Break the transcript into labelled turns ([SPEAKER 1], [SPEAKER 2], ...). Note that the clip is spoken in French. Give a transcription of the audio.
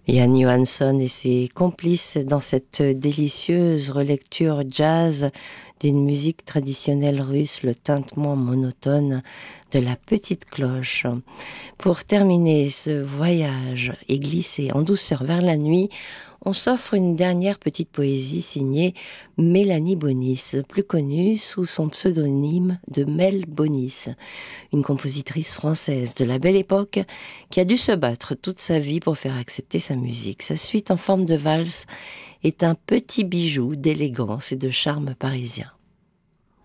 [SPEAKER 1] Yann Johansson et ses complices dans cette délicieuse relecture jazz d'une musique traditionnelle russe, le tintement monotone de la petite cloche. Pour terminer ce voyage et glisser en douceur vers la nuit, on s'offre une dernière petite poésie signée Mélanie Bonis, plus connue sous son pseudonyme de Mel Bonis, une compositrice française de la Belle Époque qui a dû se battre toute sa vie pour faire accepter sa musique. Sa suite en forme de valse est un petit bijou d'élégance et de charme parisien.